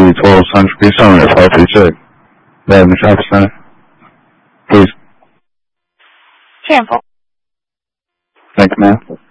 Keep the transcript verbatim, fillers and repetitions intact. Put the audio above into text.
three twelve Central P seven at five three check. That in the shopping center. Please. Sample. Thank you, ma'am.